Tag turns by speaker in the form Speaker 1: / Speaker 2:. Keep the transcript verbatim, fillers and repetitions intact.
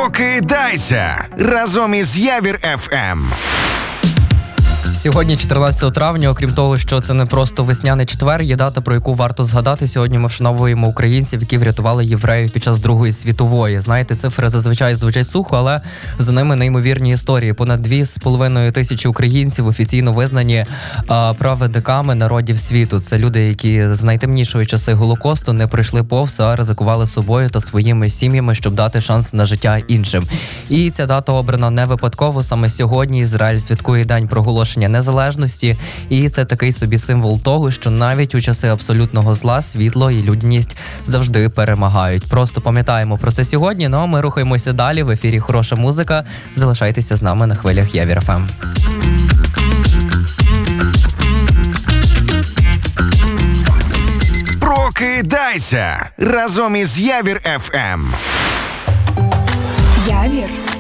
Speaker 1: Прокидайся разом із Явір еф ем.
Speaker 2: Сьогодні, чотирнадцятого травня, окрім того, що це не просто весняний четвер, є дата, про яку варто згадати. Сьогодні ми вшановуємо українців, які врятували євреїв під час Другої світової. Знаєте, цифри зазвичай звучать сухо, але за ними неймовірні історії. Понад дві з половиною тисячі українців офіційно визнані а, праведниками народів світу. Це люди, які з найтемнішої часи Голокосту не пройшли повз, а ризикували собою та своїми сім'ями, щоб дати шанс на життя іншим. І ця дата обрана не випадково. Саме сьогодні Ізраїль святкує День проголошення незалежності, і це такий собі символ того, що навіть у часи абсолютного зла світло і людяність завжди перемагають. Просто пам'ятаємо про це сьогодні, ну а ми рухаємося далі. В ефірі хороша музика. Залишайтеся з нами на хвилях Явір еф ем.
Speaker 1: Прокидайся разом із Явір еф ем.
Speaker 3: Явір